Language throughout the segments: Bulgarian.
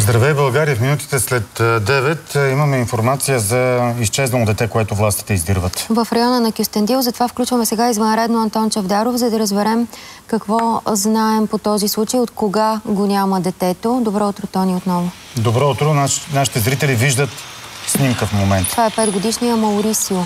Здравей, България! В минутите след 9 имаме информация за изчезнало дете, което властите издирват. В района на Кюстендил, затова включваме сега извънредно Антон Чавдаров, за да разберем какво знаем по този случай, от кога го няма детето. Добро утро, Тони, отново. Добро утро! Нашите зрители виждат снимка в момента. Това е 5-годишния Маурисио.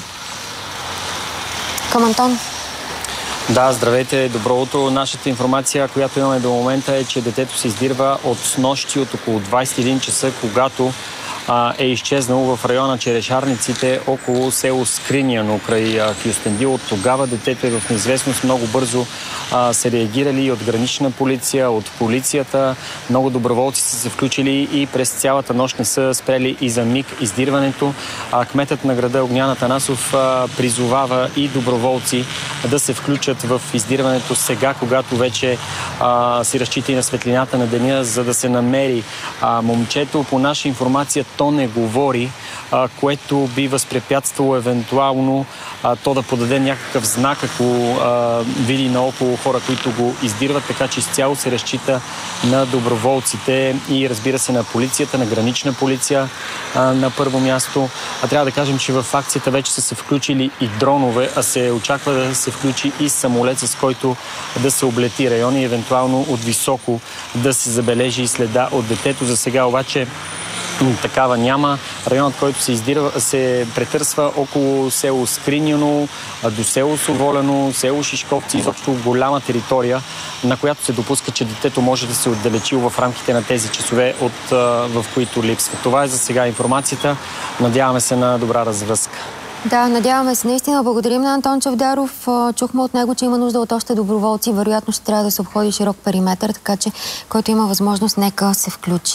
Към Антон. Да, здравейте, добро утро. Нашата информация, която имаме до момента е, че детето се издирва от снощи от около 21 часа, когато е изчезнало в района Черешарниците около село Скриняно край Кюстендил. От тогава детето е в неизвестност. Много бързо са реагирали от гранична полиция, от полицията. Много доброволци са се включили и през цялата нощ не са спрели и за миг издирването. Кметът на града Огнян Атанасов призовава и доброволци да се включат в издирването сега, когато вече си разчита и на светлината на деня, за да се намери момчето. По наша информация то не говори, което би възпрепятствало евентуално то да подаде някакъв знак, ако види наоколо хора, които го издирват, така че изцяло се разчита на доброволците и разбира се на полицията, на гранична полиция на първо място. Трябва да кажем, че в акцията вече са се включили и дронове, а се очаква да се включи и самолет, с който да се облети райони и евентуално от високо да се забележи следа от детето. За сега обаче такава няма. Районът, който се издирва, се претърсва около село Скриняно, до село Соволяно, село Шишковци, изобщо голяма територия, на която се допуска, че детето може да се отдалечи в рамките на тези часове, в които липсва. Това е за сега информацията. Надяваме се на добра развръзка. Да, надяваме се наистина. Благодарим на Антон Чавдаров. Чухме от него, че има нужда от още доброволци. Вероятно ще трябва да се обходи широк периметър, така че който има възможност, нека се включи.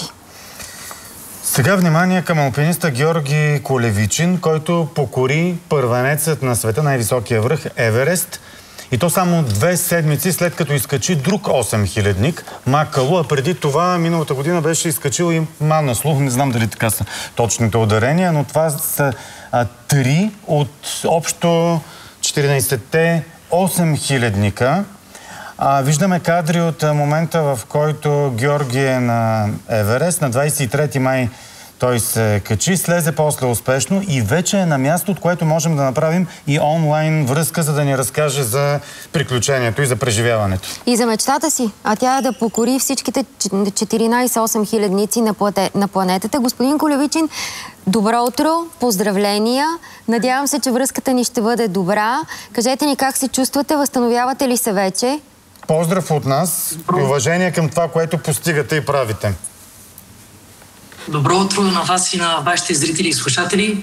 Сега внимание към алпиниста Георги Колевичин, който покори първенецът на света, най-високия връх Еверест. И то само 2 седмици след като изкачи друг 8-хилядник, Макалу, а преди това миналата година беше изкачил и Манаслу. Не знам дали така са точните ударения, но това са 3 от общо 14-те 8-хилядника. Виждаме кадри от момента, в който Георги е на Еверест. На 23 май той се качи, слезе после успешно и вече е на място, от което можем да направим и онлайн връзка, за да ни разкаже за приключението и за преживяването. И за мечтата си, а тя е да покори всичките 14 8-хилядници на планетата. Господин Колевичин, добро утро, поздравления. Надявам се, че връзката ни ще бъде добра. Кажете ни как се чувствате, възстановявате ли се вече? Поздрав от нас и уважение към това, което постигате и правите. Добро утро на вас и на вашите зрители и слушатели.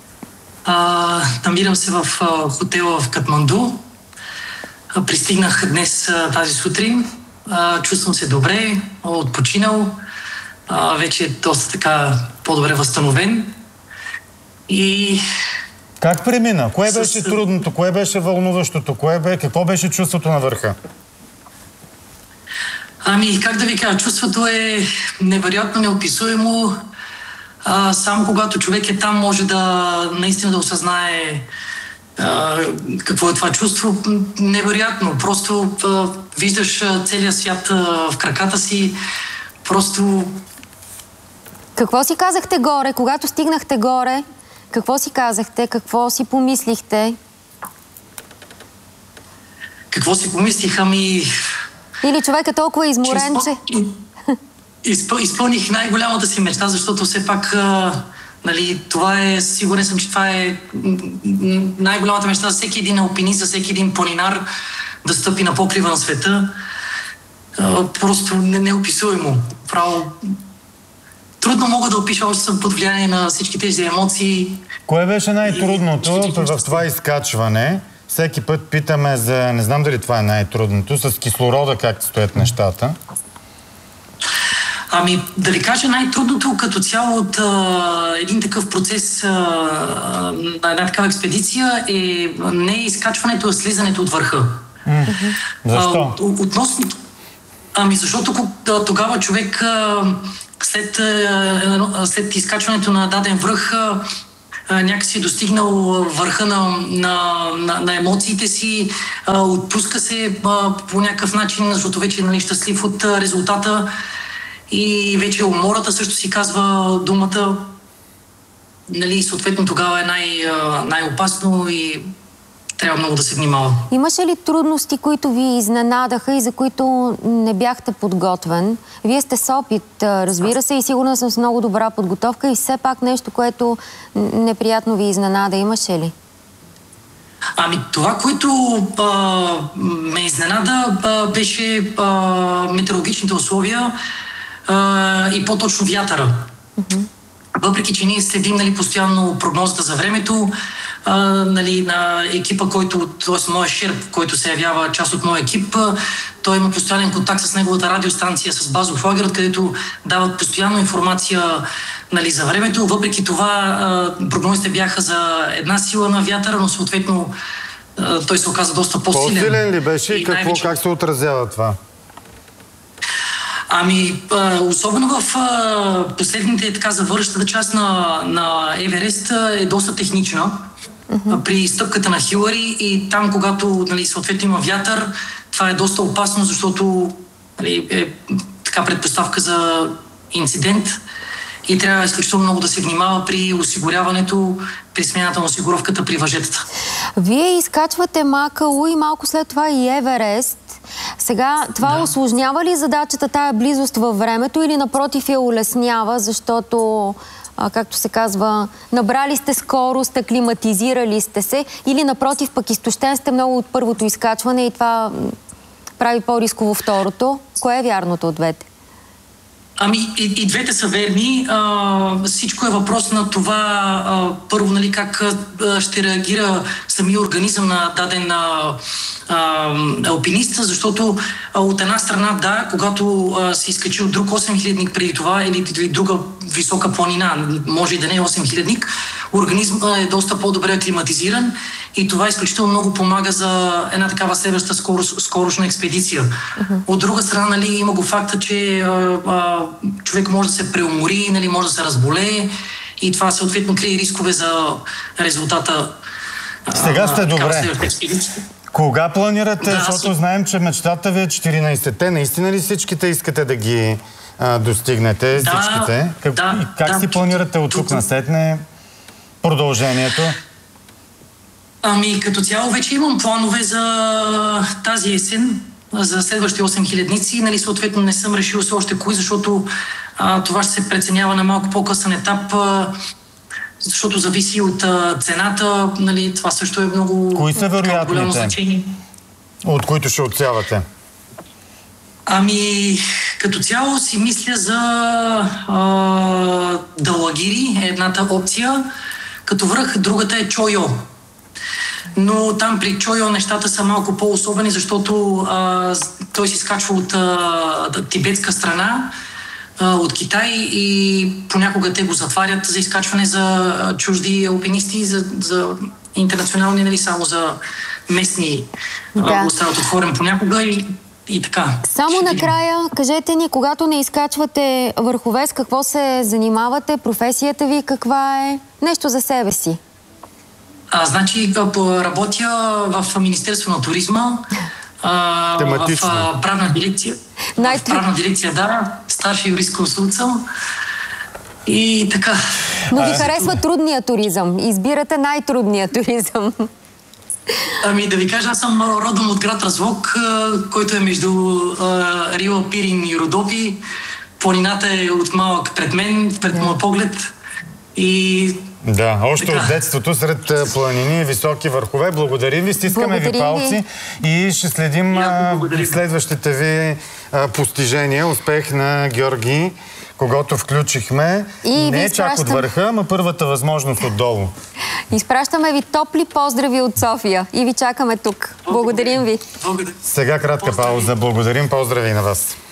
Намирам се в хотела в Катманду. Пристигнах днес тази сутрин. Чувствам се добре, отпочинал. Вече доста така по-добре възстановен. И... Как премина? Кое беше трудното? Кое беше вълнуващото? Какво беше чувството на върха? Как да ви кажа, чувството е невероятно, неописуемо. Само когато човек е там, може наистина да осъзнае какво е това чувство. Невероятно. Просто виждаш целия свят в краката си. Просто... Какво си казахте горе? Когато стигнахте горе, какво си казахте? Какво си помислихте? Какво си помислих? Или човек е толкова изморен, че... Изпълних най-голямата си мечта, защото все пак, това е, сигурен съм, че това е най-голямата мечта за всеки един алпинист, за всеки един планинар да стъпи на покрива на света. Просто неописуемо. Трудно мога да опиша, още съм под влияние на всички тези емоции. Кое беше най-трудното в това изкачване? Всеки път питаме за... Не знам дали това е най-трудното. С кислорода как стоят нещата? Да ви кажа, най-трудното като цяло от един такъв процес на една такава експедиция е не изкачването, а слизането от върха. Защо? Относно... защото тогава човек след изкачването на даден връх някакси е достигнал върха на емоциите си, отпуска се по някакъв начин, защото вече е щастлив от резултата и вече умората също си казва думата. Нали, съответно тогава е най-опасно и трябва много да се внимава. Имаше ли трудности, които ви изненадаха и за които не бяхте подготвен? Вие сте с опит, разбира се, и сигурно съм с много добра подготовка и все пак нещо, което неприятно ви изненада, имаше ли? Ами това, което ме изненада, беше метеорологичните условия и по-точно вятъра. Въпреки че ние следим, нали, постоянно прогнозата за времето, нали, на екипа, т.е. моя шерп, който се явява част от моя екип, той има постоянен контакт с неговата радиостанция, с базов лагер, където дават постоянно информация, нали, за времето. Въпреки това прогнозите бяха за една сила на вятъра, но съответно той се оказа доста по-силен. По-силен ли беше и как се отразява това? Ами, особено в последните, така, завършващата част на Еверест е доста технична. При стъпката на Хилари и там, когато, нали, съответно има вятър, това е доста опасно, защото, нали, е така предпоставка за инцидент и трябва изключително много да се внимава при осигуряването, при смяната на осигуровката при въжетата. Вие изкачвате Макалу и малко след това и Еверест. Сега, това усложнява ли задачата, тая близост във времето, или напротив я улеснява, защото, както се казва, набрали сте скорост, аклиматизирали сте се, или напротив пък изтощен сте много от първото изкачване и това прави по-рисково второто? Кое е вярното от двете? Ами и двете са верни. Всичко е въпрос на това, първо, нали, как ще реагира самия организъм на даден алпинист, защото от една страна, да, когато се изкачи от друг 8000-ник преди това или друга висока планина, може и да не е 8000-ник, организмът е доста по-добре аклиматизиран и това изключително много помага за една такава следваща скорошна експедиция. От друга страна, нали, има го факта, че човек може да се преумори, нали, може да се разболее и това съответно крие рискове за резултата. Сега сте добре. Кога планирате? Да, защото знаем, че мечтата ви е 14-те. Наистина ли всичките искате да ги достигнете? Всичките? Как си планирате от тук насетне продължението? Ами като цяло вече имам планове за тази есен, за следващите 8000-ници. Нали, съответно не съм решил се още кои, защото това ще се преценява на малко по-късен етап, защото зависи от цената. Нали, това също е много кои са голямо значение. От които ще отсявате? Ами, като цяло си мисля за Далагири, едната опция, като връх, другата е Чойо. Но там при Чойо нещата са малко по-особени, защото той се изкачва от тибетска страна, от Китай и понякога те го затварят за изкачване за чужди алпинисти, за интернационални, нали, само за местни остават отворен понякога и така. Само накрая, кажете ни, когато не изкачвате върхове, с какво се занимавате, професията ви каква е? Нещо за себе си. Значи работя в Министерство на туризма, в правна дирекция. В правна дирекция, да, старши юрист-консулт съм. И така. Но ви харесва трудния туризъм. Избирате най-трудния туризъм. Ами да ви кажа, аз съм родом от град Разлог, който е между Рила, Пирин и Родопи. Планината е от малък пред мен, пред моя поглед. И да, още от детството сред планини и високи върхове. Благодарим ви, стискаме ви палци и ще следим следващите ви постижения. Успех на Георги, когото включихме. И не чак от върха, ама първата възможност отдолу. Изпращаме ви топли поздрави от София и ви чакаме тук. Благодарим ви. Сега кратка пауза. Благодарим, поздрави на вас.